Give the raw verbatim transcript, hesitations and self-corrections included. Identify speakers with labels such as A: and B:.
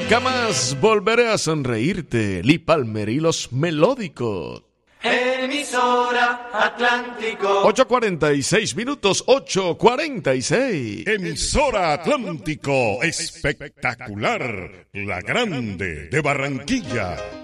A: Nunca más volveré a sonreírte, Lee Palmer y los Melódicos.
B: Emisora Atlántico.
A: ocho cuarenta y seis minutos, ocho cuarenta y seis.
C: Emisora Atlántico, espectacular, la grande de Barranquilla.